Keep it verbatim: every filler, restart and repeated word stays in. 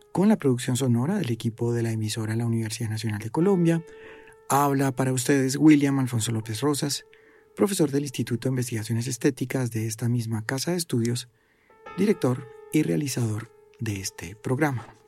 con la producción sonora del equipo de la emisora de la Universidad Nacional de Colombia. Habla para ustedes William Alfonso López Rosas, profesor del Instituto de Investigaciones Estéticas de esta misma casa de estudios, director y realizador de este programa.